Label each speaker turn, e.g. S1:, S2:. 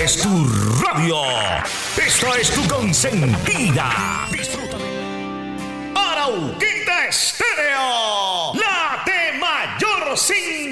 S1: es tu radio. Esta es tu consentida. Disfrútame. Arauquita Estéreo, la de mayor sin